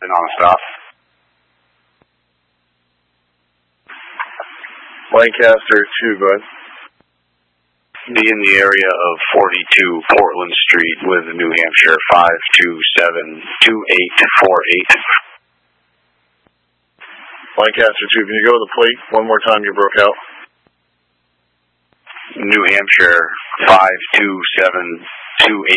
been on a stop. Lancaster 2, bud. Be in the area of 42 Portland Street with New Hampshire 5272848. Lancaster 2, can you go to the plate one more time? You broke out. New Hampshire 52728.